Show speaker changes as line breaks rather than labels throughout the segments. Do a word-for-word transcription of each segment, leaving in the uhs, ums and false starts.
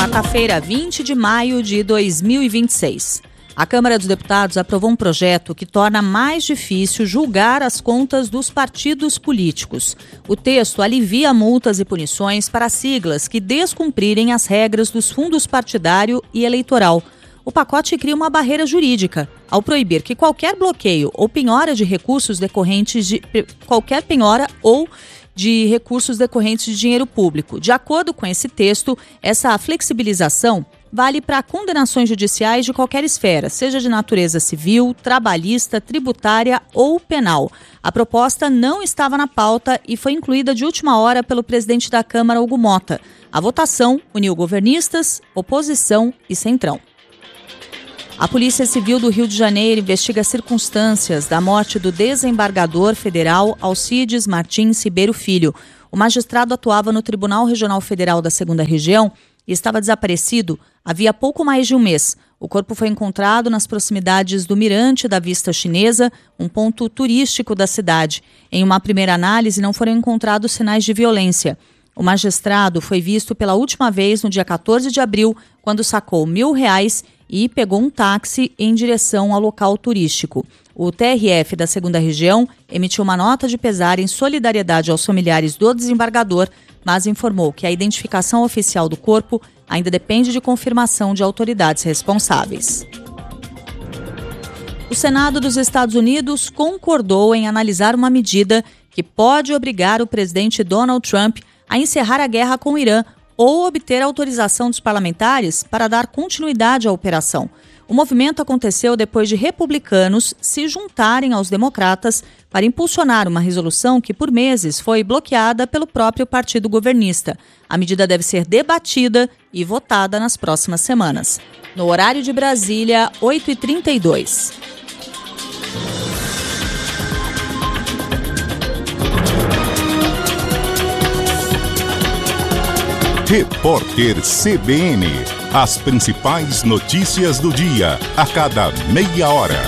Quarta-feira, vinte de maio de dois mil e vinte e seis. A Câmara dos Deputados aprovou um projeto que torna mais difícil julgar as contas dos partidos políticos. O texto alivia multas e punições para siglas que descumprirem as regras dos fundos partidário e eleitoral. O pacote cria uma barreira jurídica ao proibir que qualquer bloqueio ou penhora de recursos decorrentes de qualquer penhora ou de recursos decorrentes de dinheiro público. De acordo com esse texto, essa flexibilização vale para condenações judiciais de qualquer esfera, seja de natureza civil, trabalhista, tributária ou penal. A proposta não estava na pauta e foi incluída de última hora pelo presidente da Câmara, Hugo Mota. A votação uniu governistas, oposição e centrão. A Polícia Civil do Rio de Janeiro investiga as circunstâncias da morte do desembargador federal Alcides Martins Ribeiro Filho. O magistrado atuava no Tribunal Regional Federal da Segunda Região e estava desaparecido havia pouco mais de um mês. O corpo foi encontrado nas proximidades do Mirante da Vista Chinesa, um ponto turístico da cidade. Em uma primeira análise, não foram encontrados sinais de violência. O magistrado foi visto pela última vez no dia quatorze de abril, quando sacou mil reais e pegou um táxi em direção ao local turístico. O T R F da Segunda Região emitiu uma nota de pesar em solidariedade aos familiares do desembargador, mas informou que a identificação oficial do corpo ainda depende de confirmação de autoridades responsáveis. O Senado dos Estados Unidos concordou em analisar uma medida que pode obrigar o presidente Donald Trump a encerrar a guerra com o Irã ou obter autorização dos parlamentares para dar continuidade à operação. O movimento aconteceu depois de republicanos se juntarem aos democratas para impulsionar uma resolução que, por meses, foi bloqueada pelo próprio partido governista. A medida deve ser debatida e votada nas próximas semanas. No horário de Brasília, oito e trinta e dois.
Repórter C B N. As principais notícias do dia, a cada meia hora.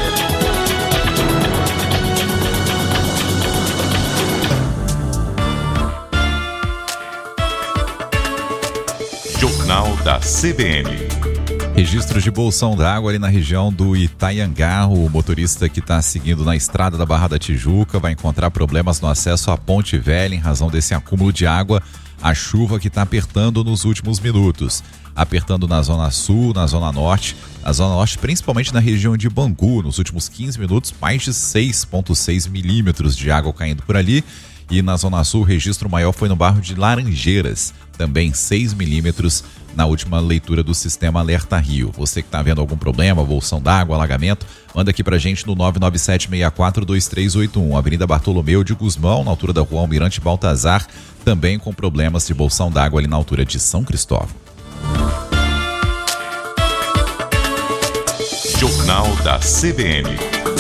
Jornal da C B N.
Registros de bolsão d'água ali na região do Itaiangá. O motorista que está seguindo na estrada da Barra da Tijuca vai encontrar problemas no acesso à Ponte Velha em razão desse acúmulo de água. A chuva que está apertando nos últimos minutos. Apertando na Zona Sul, na Zona Norte. Na Zona Norte, principalmente na região de Bangu. Nos últimos quinze minutos, mais de seis vírgula seis milímetros de água caindo por ali. E na Zona Sul, o registro maior foi no bairro de Laranjeiras. Também seis milímetros na última leitura do sistema Alerta Rio. Você que está vendo algum problema, bolsão d'água, alagamento, manda aqui pra gente no nove nove sete seis quatro dois três oito um. Avenida Bartolomeu de Gusmão, na altura da Rua Almirante Baltazar, também com problemas de bolsão d'água ali na altura de São Cristóvão.
Jornal da C B N.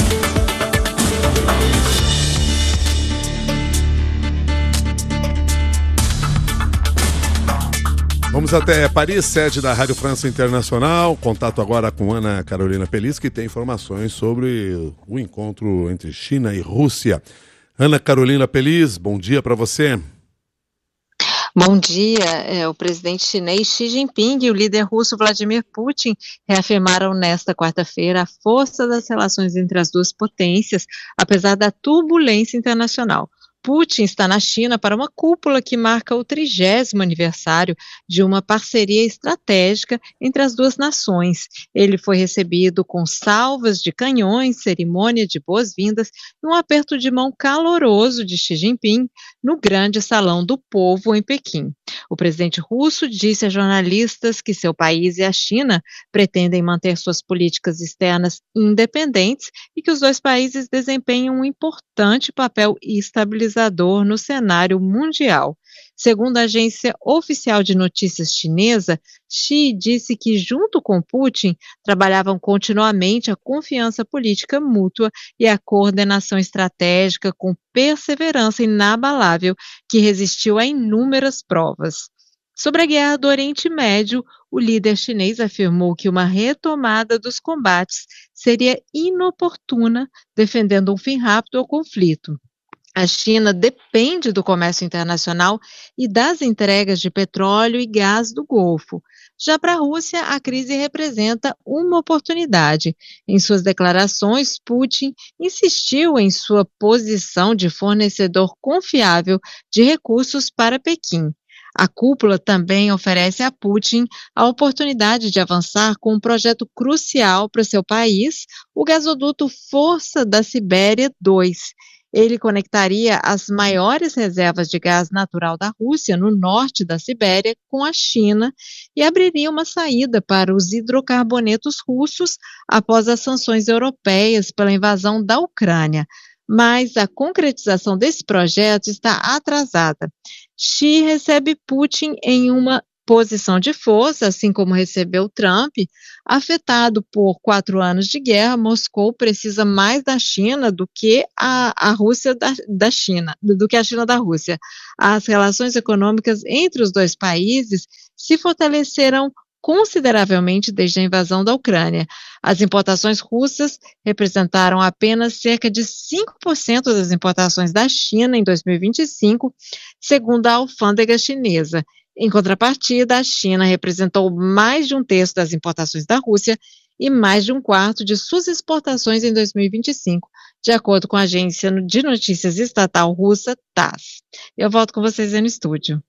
Vamos até Paris, sede da Rádio França Internacional. Contato agora com Ana Carolina Pelis, que tem informações sobre o encontro entre China e Rússia. Ana Carolina Pelis, bom dia para você.
Bom dia. É, o presidente chinês Xi Jinping e o líder russo Vladimir Putin reafirmaram nesta quarta-feira a força das relações entre as duas potências, apesar da turbulência internacional. Putin está na China para uma cúpula que marca o trigésimo aniversário de uma parceria estratégica entre as duas nações. Ele foi recebido com salvas de canhões, cerimônia de boas-vindas e um aperto de mão caloroso de Xi Jinping no grande Salão do Povo em Pequim. O presidente russo disse a jornalistas que seu país e a China pretendem manter suas políticas externas independentes e que os dois países desempenham um importante papel estabilizador no cenário mundial. Segundo a agência oficial de notícias chinesa, Xi disse que, junto com Putin, trabalhavam continuamente a confiança política mútua e a coordenação estratégica com perseverança inabalável que resistiu a inúmeras provas. Sobre a guerra do Oriente Médio, o líder chinês afirmou que uma retomada dos combates seria inoportuna, defendendo um fim rápido ao conflito. A China depende do comércio internacional e das entregas de petróleo e gás do Golfo. Já para a Rússia, a crise representa uma oportunidade. Em suas declarações, Putin insistiu em sua posição de fornecedor confiável de recursos para Pequim. A cúpula também oferece a Putin a oportunidade de avançar com um projeto crucial para seu país, o gasoduto Força da Sibéria dois. Ele conectaria as maiores reservas de gás natural da Rússia no norte da Sibéria com a China e abriria uma saída para os hidrocarbonetos russos após as sanções europeias pela invasão da Ucrânia. Mas a concretização desse projeto está atrasada. Xi recebe Putin em uma posição de força, assim como recebeu Trump. Afetado por quatro anos de guerra, Moscou precisa mais da China do que a, a Rússia da, da China, do que a China da Rússia. As relações econômicas entre os dois países se fortaleceram consideravelmente desde a invasão da Ucrânia. As importações russas representaram apenas cerca de cinco por cento das importações da China em dois mil e vinte e cinco, segundo a alfândega chinesa. Em contrapartida, a China representou mais de um terço das importações da Rússia e mais de um quarto de suas exportações em dois mil e vinte e cinco, de acordo com a agência de notícias estatal russa TASS. Eu volto com vocês aí no estúdio.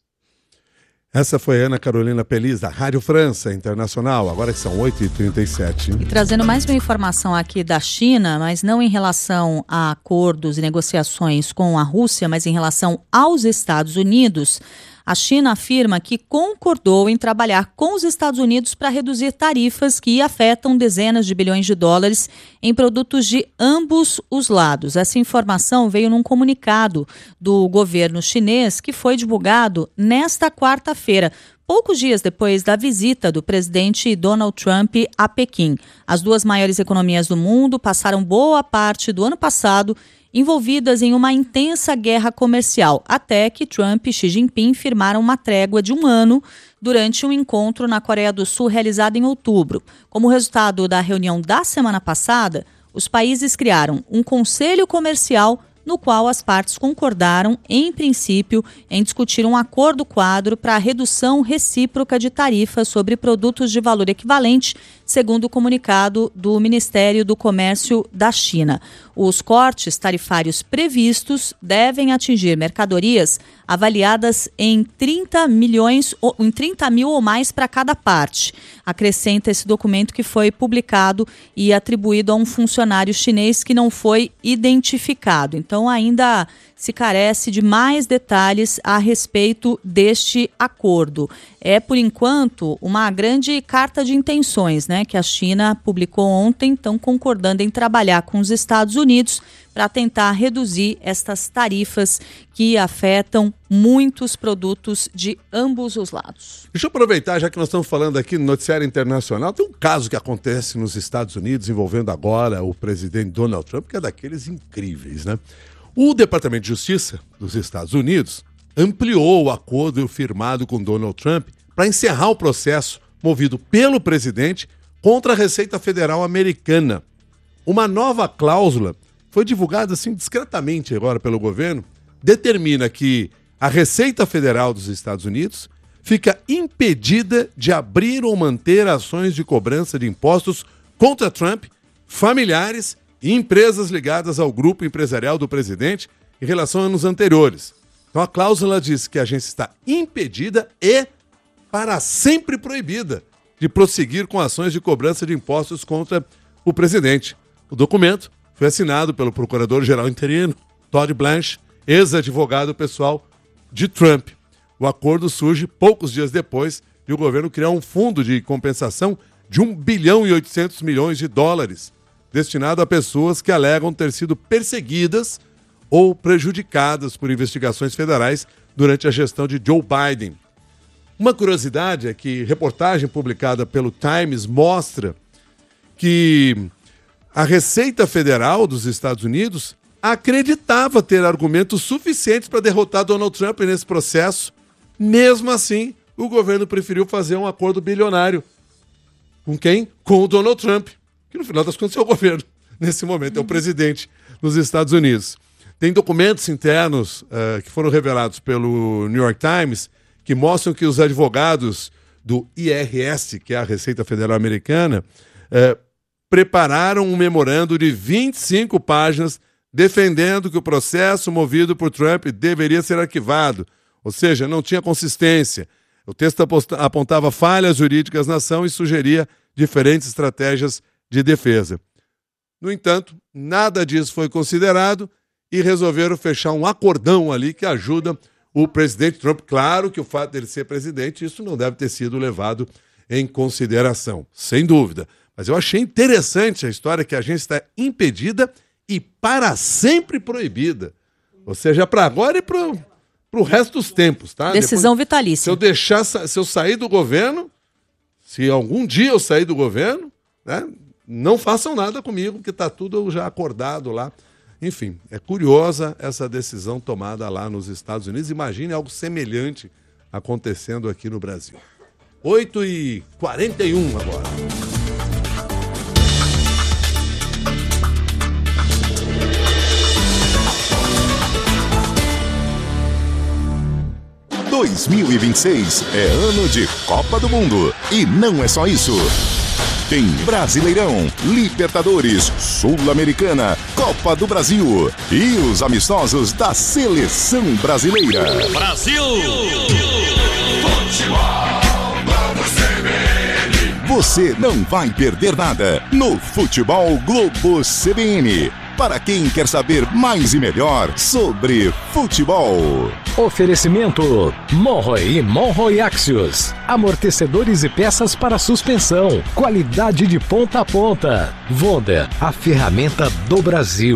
Essa foi a Ana Carolina Peliz, da Rádio França Internacional, agora que são oito e trinta e sete.
E trazendo mais uma informação aqui da China, mas não em relação a acordos e negociações com a Rússia, mas em relação aos Estados Unidos. A China afirma que concordou em trabalhar com os Estados Unidos para reduzir tarifas que afetam dezenas de bilhões de dólares em produtos de ambos os lados. Essa informação veio num comunicado do governo chinês que foi divulgado nesta quarta-feira, poucos dias depois da visita do presidente Donald Trump a Pequim. As duas maiores economias do mundo passaram boa parte do ano passado envolvidas em uma intensa guerra comercial, até que Trump e Xi Jinping firmaram uma trégua de um ano durante um encontro na Coreia do Sul realizado em outubro. Como resultado da reunião da semana passada, os países criaram um conselho comercial no qual as partes concordaram, em princípio, em discutir um acordo-quadro para a redução recíproca de tarifas sobre produtos de valor equivalente, segundo o comunicado do Ministério do Comércio da China. Os cortes tarifários previstos devem atingir mercadorias avaliadas em trinta milhões, em trinta mil ou mais para cada parte. Acrescenta esse documento que foi publicado e atribuído a um funcionário chinês que não foi identificado. Então, ainda se carece de mais detalhes a respeito deste acordo. É, por enquanto, uma grande carta de intenções, né, que a China publicou ontem, então concordando em trabalhar com os Estados Unidos para tentar reduzir estas tarifas que afetam muitos produtos de ambos os lados.
Deixa eu aproveitar, já que nós estamos falando aqui no noticiário internacional, tem um caso que acontece nos Estados Unidos envolvendo agora o presidente Donald Trump, que é daqueles incríveis, né? O Departamento de Justiça dos Estados Unidos ampliou o acordo firmado com Donald Trump para encerrar o processo movido pelo presidente contra a Receita Federal Americana. Uma nova cláusula foi divulgada assim discretamente agora pelo governo, determina que a Receita Federal dos Estados Unidos fica impedida de abrir ou manter ações de cobrança de impostos contra Trump, familiares e empresas ligadas ao grupo empresarial do presidente em relação a anos anteriores. Então a cláusula diz que a agência está impedida e para sempre proibida de prosseguir com ações de cobrança de impostos contra o presidente. O documento foi assinado pelo procurador-geral interino, Todd Blanche, ex-advogado pessoal de Trump. O acordo surge poucos dias depois de o governo criar um fundo de compensação de um bilhão e oitocentos milhões de dólares, destinado a pessoas que alegam ter sido perseguidas ou prejudicadas por investigações federais durante a gestão de Joe Biden. Uma curiosidade é que reportagem publicada pelo Times mostra que a Receita Federal dos Estados Unidos acreditava ter argumentos suficientes para derrotar Donald Trump nesse processo. Mesmo assim, o governo preferiu fazer um acordo bilionário. Com quem? Com o Donald Trump, que no final das contas é o governo, nesse momento, é o presidente dos Estados Unidos. Tem documentos internos uh, que foram revelados pelo New York Times que mostram que os advogados do I R S, que é a Receita Federal Americana, uh, prepararam um memorando de vinte e cinco páginas defendendo que o processo movido por Trump deveria ser arquivado, ou seja, não tinha consistência. O texto apontava falhas jurídicas na ação e sugeria diferentes estratégias de defesa. No entanto, nada disso foi considerado e resolveram fechar um acordão ali que ajuda o presidente Trump. Claro que o fato dele ser presidente, isso não deve ter sido levado em consideração, sem dúvida. Mas eu achei interessante a história que a agência está impedida e para sempre proibida. Ou seja, para agora e para o resto dos tempos. Tá?
Decisão
Depois,
vitalícia.
Se eu, deixar, se eu sair do governo, se algum dia eu sair do governo, né, não façam nada comigo, porque está tudo já acordado lá. Enfim, é curiosa essa decisão tomada lá nos Estados Unidos. Imagine algo semelhante acontecendo aqui no Brasil. oito e quarenta e um agora.
dois mil e vinte e seis é ano de Copa do Mundo. E não é só isso. Tem Brasileirão, Libertadores, Sul-Americana, Copa do Brasil e os amistosos da Seleção Brasileira.
Brasil!
Você não vai perder nada no Futebol Globo C B N. Para quem quer saber mais e melhor sobre futebol.
Oferecimento Monroe e Monroe Axios. Amortecedores e peças para suspensão. Qualidade de ponta a ponta. Vonda, a ferramenta do Brasil.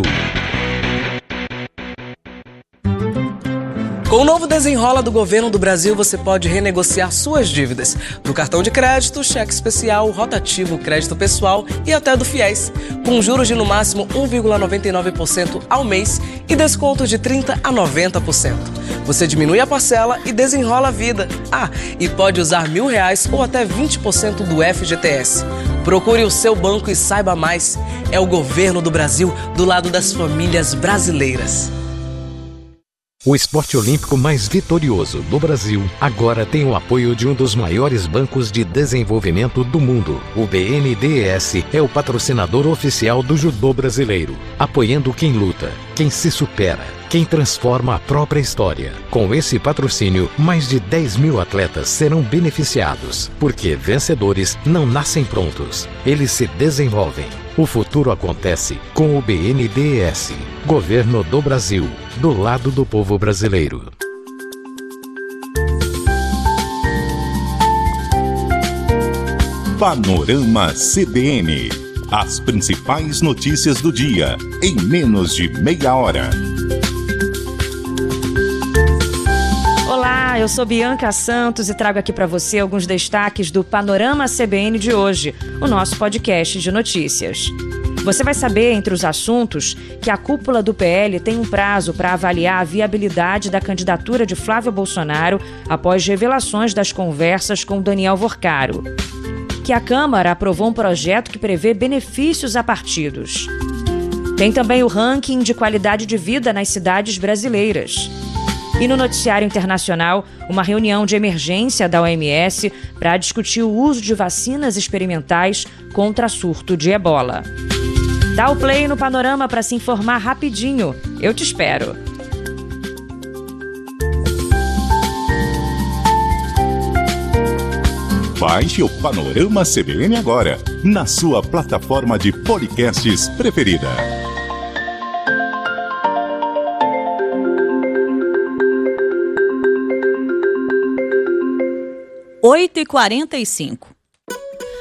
Com o novo Desenrola do Governo do Brasil, você pode renegociar suas dívidas do cartão de crédito, cheque especial, rotativo, crédito pessoal e até do FIES, com juros de no máximo um vírgula noventa e nove por cento ao mês e desconto de trinta por cento a noventa por cento. Você diminui a parcela e desenrola a vida. Ah, e pode usar mil reais ou até vinte por cento do F G T S. Procure o seu banco e saiba mais. É o Governo do Brasil do lado das famílias brasileiras.
O esporte olímpico mais vitorioso do Brasil agora tem o apoio de um dos maiores bancos de desenvolvimento do mundo. O B N D E S é o patrocinador oficial do judô brasileiro, apoiando quem luta, quem se supera, quem transforma a própria história. Com esse patrocínio, mais de dez mil atletas serão beneficiados, porque vencedores não nascem prontos, eles se desenvolvem. O futuro acontece com o B N D E S, Governo do Brasil, do lado do povo brasileiro.
Panorama C B N. As principais notícias do dia, em menos de meia hora.
Olá, eu sou Bianca Santos e trago aqui para você alguns destaques do Panorama C B N de hoje, o nosso podcast de notícias. Você vai saber, entre os assuntos, que a cúpula do P L tem um prazo para avaliar a viabilidade da candidatura de Flávio Bolsonaro após revelações das conversas com Daniel Vorcaro. Que a Câmara aprovou um projeto que prevê benefícios a partidos. Tem também o ranking de qualidade de vida nas cidades brasileiras. E no noticiário internacional, uma reunião de emergência da O M S para discutir o uso de vacinas experimentais contra surto de ebola. Dá o play no Panorama para se informar rapidinho. Eu te espero.
Baixe o Panorama C B N agora, na sua plataforma de podcasts preferida.
oito e quarenta e cinco.